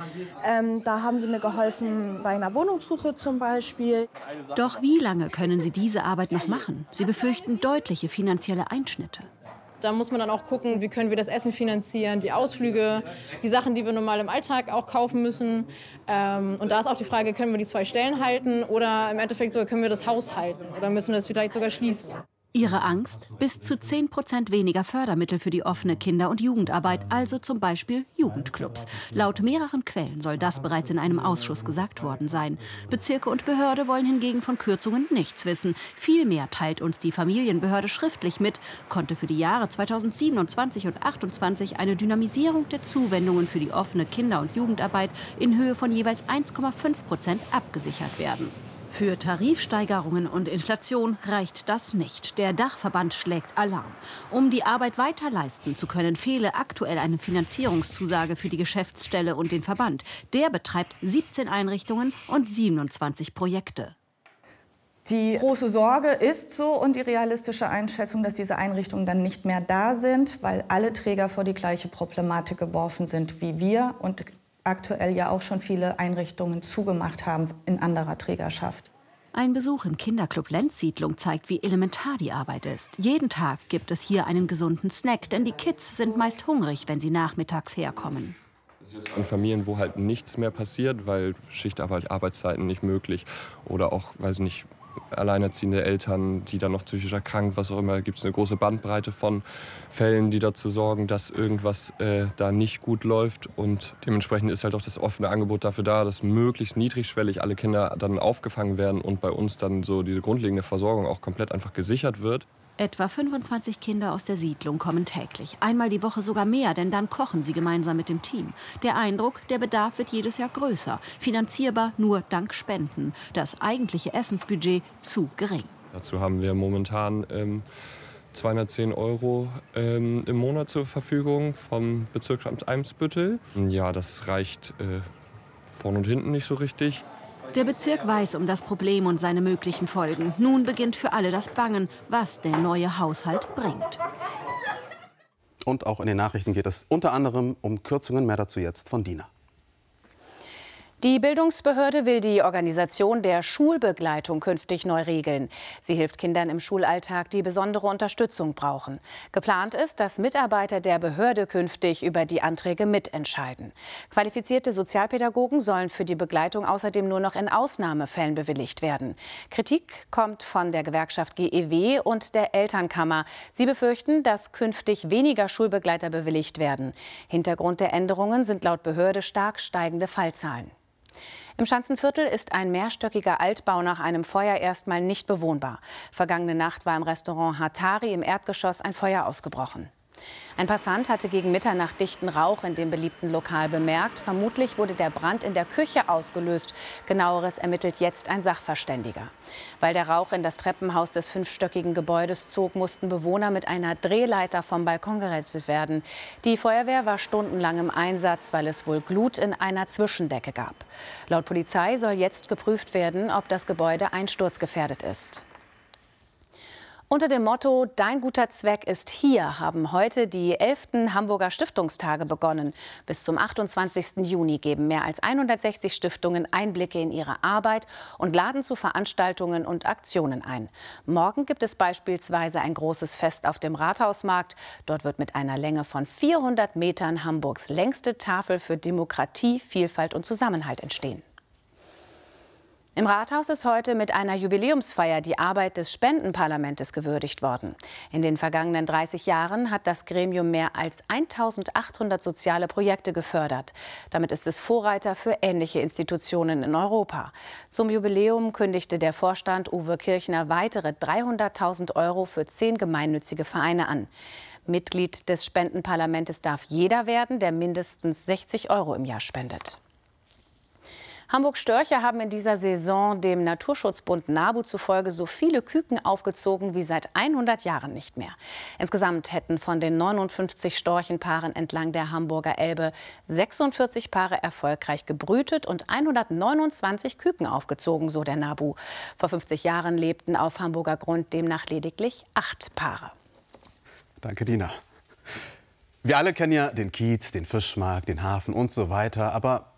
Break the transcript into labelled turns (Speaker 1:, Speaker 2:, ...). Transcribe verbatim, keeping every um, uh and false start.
Speaker 1: Ähm, da haben sie mir geholfen bei einer Wohnungssuche zum Beispiel.
Speaker 2: Doch wie lange können sie diese Arbeit noch machen? Sie befürchten deutliche finanzielle Einschnitte.
Speaker 3: Da muss man dann auch gucken, wie können wir das Essen finanzieren, die Ausflüge, die Sachen, die wir normal im Alltag auch kaufen müssen. Ähm, und da ist auch die Frage, können wir die zwei Stellen halten oder im Endeffekt sogar können wir das Haus halten oder müssen wir das vielleicht sogar schließen.
Speaker 2: Ihre Angst? Bis zu zehn Prozent weniger Fördermittel für die offene Kinder- und Jugendarbeit, also zum Beispiel Jugendclubs. Laut mehreren Quellen soll das bereits in einem Ausschuss gesagt worden sein. Bezirke und Behörde wollen hingegen von Kürzungen nichts wissen. Vielmehr teilt uns die Familienbehörde schriftlich mit, konnte für die Jahre zweitausendsiebenundzwanzig und achtundzwanzig eine Dynamisierung der Zuwendungen für die offene Kinder- und Jugendarbeit in Höhe von jeweils eins Komma fünf Prozent abgesichert werden. Für Tarifsteigerungen und Inflation reicht das nicht. Der Dachverband schlägt Alarm. Um die Arbeit weiter leisten zu können, fehle aktuell eine Finanzierungszusage für die Geschäftsstelle und den Verband. Der betreibt siebzehn Einrichtungen und siebenundzwanzig Projekte.
Speaker 1: Die große Sorge ist so und die realistische Einschätzung, dass diese Einrichtungen dann nicht mehr da sind, weil alle Träger vor die gleiche Problematik geworfen sind wie wir und aktuell ja auch schon viele Einrichtungen zugemacht haben in anderer Trägerschaft.
Speaker 2: Ein Besuch im Kinderclub Lenzsiedlung zeigt, wie elementar die Arbeit ist. Jeden Tag gibt es hier einen gesunden Snack, denn die Kids sind meist hungrig, wenn sie nachmittags herkommen.
Speaker 4: An Familien, wo halt nichts mehr passiert, weil Schichtarbeit, Arbeitszeiten nicht möglich oder auch, weiß nicht, alleinerziehende Eltern, die dann noch psychisch erkrankt, was auch immer, gibt es eine große Bandbreite von Fällen, die dazu sorgen, dass irgendwas äh, da nicht gut läuft. Und dementsprechend ist halt auch das offene Angebot dafür da, dass möglichst niedrigschwellig alle Kinder dann aufgefangen werden und bei uns dann so diese grundlegende Versorgung auch komplett einfach gesichert wird.
Speaker 2: Etwa fünfundzwanzig Kinder aus der Siedlung kommen täglich. Einmal die Woche sogar mehr, denn dann kochen sie gemeinsam mit dem Team. Der Eindruck, der Bedarf wird jedes Jahr größer. Finanzierbar nur dank Spenden. Das eigentliche Essensbudget zu gering.
Speaker 4: Dazu haben wir momentan ähm, zweihundertzehn Euro ähm, im Monat zur Verfügung vom Bezirksamt Eimsbüttel. Ja, das reicht äh, vorn und hinten nicht so richtig.
Speaker 2: Der Bezirk weiß um das Problem und seine möglichen Folgen. Nun beginnt für alle das Bangen, was der neue Haushalt bringt.
Speaker 5: Und auch in den Nachrichten geht es unter anderem um Kürzungen. Mehr dazu jetzt von Dina.
Speaker 6: Die Bildungsbehörde will die Organisation der Schulbegleitung künftig neu regeln. Sie hilft Kindern im Schulalltag, die besondere Unterstützung brauchen. Geplant ist, dass Mitarbeiter der Behörde künftig über die Anträge mitentscheiden. Qualifizierte Sozialpädagogen sollen für die Begleitung außerdem nur noch in Ausnahmefällen bewilligt werden. Kritik kommt von der Gewerkschaft G E W und der Elternkammer. Sie befürchten, dass künftig weniger Schulbegleiter bewilligt werden. Hintergrund der Änderungen sind laut Behörde stark steigende Fallzahlen. Im Schanzenviertel ist ein mehrstöckiger Altbau nach einem Feuer erstmal nicht bewohnbar. Vergangene Nacht war im Restaurant Hatari im Erdgeschoss ein Feuer ausgebrochen. Ein Passant hatte gegen Mitternacht dichten Rauch in dem beliebten Lokal bemerkt. Vermutlich wurde der Brand in der Küche ausgelöst. Genaueres ermittelt jetzt ein Sachverständiger. Weil der Rauch in das Treppenhaus des fünfstöckigen Gebäudes zog, mussten Bewohner mit einer Drehleiter vom Balkon gerettet werden. Die Feuerwehr war stundenlang im Einsatz, weil es wohl Glut in einer Zwischendecke gab. Laut Polizei soll jetzt geprüft werden, ob das Gebäude einsturzgefährdet ist. Unter dem Motto Dein guter Zweck ist hier haben heute die elften Hamburger Stiftungstage begonnen. Bis zum achtundzwanzigsten Juni geben mehr als hundertsechzig Stiftungen Einblicke in ihre Arbeit und laden zu Veranstaltungen und Aktionen ein. Morgen gibt es beispielsweise ein großes Fest auf dem Rathausmarkt. Dort wird mit einer Länge von vierhundert Metern Hamburgs längste Tafel für Demokratie, Vielfalt und Zusammenhalt entstehen. Im Rathaus ist heute mit einer Jubiläumsfeier die Arbeit des Spendenparlamentes gewürdigt worden. In den vergangenen dreißig Jahren hat das Gremium mehr als eintausendachthundert soziale Projekte gefördert. Damit ist es Vorreiter für ähnliche Institutionen in Europa. Zum Jubiläum kündigte der Vorstand Uwe Kirchner weitere dreihunderttausend Euro für zehn gemeinnützige Vereine an. Mitglied des Spendenparlamentes darf jeder werden, der mindestens sechzig Euro im Jahr spendet. Hamburg-Störche haben in dieser Saison dem Naturschutzbund NABU zufolge so viele Küken aufgezogen wie seit hundert Jahren nicht mehr. Insgesamt hätten von den neunundfünfzig Storchenpaaren entlang der Hamburger Elbe sechsundvierzig Paare erfolgreich gebrütet und hundertneunundzwanzig Küken aufgezogen, so der NABU. Vor fünfzig Jahren lebten auf Hamburger Grund demnach lediglich acht Paare.
Speaker 5: Danke, Dina. Wir alle kennen ja den Kiez, den Fischmarkt, den Hafen und so weiter. Aber